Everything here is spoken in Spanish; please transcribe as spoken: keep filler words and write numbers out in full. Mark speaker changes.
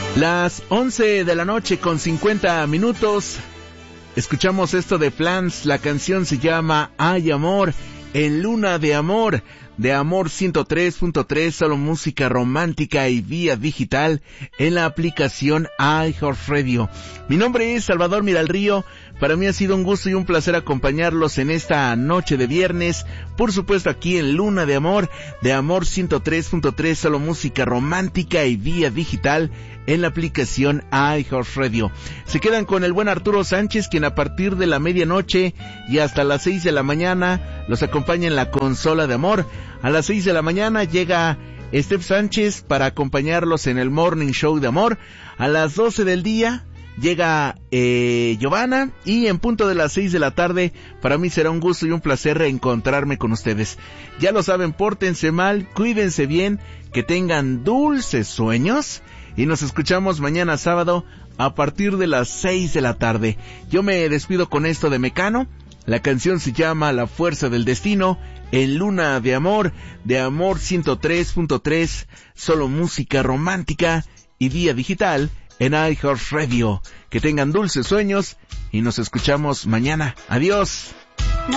Speaker 1: Las once de la noche con cincuenta minutos. Escuchamos esto de Plans. La canción se llama Ay Amor, en Luna de Amor, de Amor ciento tres punto tres, solo música romántica y vía digital en la aplicación iHeartRadio. Mi nombre es Salvador Miralrío. Para mí ha sido un gusto y un placer acompañarlos en esta noche de viernes, por supuesto aquí en Luna de Amor, de Amor ciento tres punto tres, solo música romántica y vía digital en la aplicación iHeartRadio. Se quedan con el buen Arturo Sánchez, quien a partir de la medianoche y hasta las seis de la mañana los acompaña en la consola de amor. A las seis de la mañana llega Steph Sánchez para acompañarlos en el Morning Show de Amor. A las doce del día llega eh, Giovanna, y en punto de las seis de la tarde para mí será un gusto y un placer reencontrarme con ustedes. Ya lo saben, pórtense mal, cuídense bien, que tengan dulces sueños y nos escuchamos mañana sábado a partir de las seis de la tarde. Yo me despido con esto de Mecano. La canción se llama La Fuerza del Destino, en Luna de Amor, de Amor ciento tres punto tres, solo música romántica y vía digital en iHeartRadio. Que tengan dulces sueños y nos escuchamos mañana. Adiós.